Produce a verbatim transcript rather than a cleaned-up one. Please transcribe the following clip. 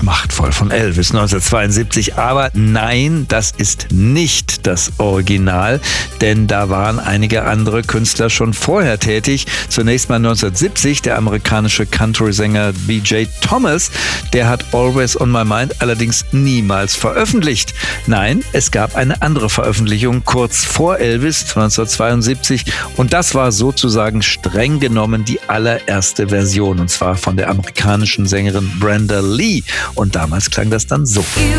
machtvoll von Elvis neunzehnhundertzweiundsiebzig. Aber nein, das ist nicht das Original, denn da waren einige andere Künstler schon vorher tätig. Zunächst mal neunzehnhundertsiebzig der amerikanische Country-Sänger B J Thomas. Der hat Always on My Mind allerdings niemals veröffentlicht. Nein, es gab eine andere Veröffentlichung kurz vor Elvis neunzehnhundertzweiundsiebzig und das war sozusagen streng genommen die allererste Version, und zwar von der amerikanischen Sängerin Brenda Lee, und damals klang das dann so.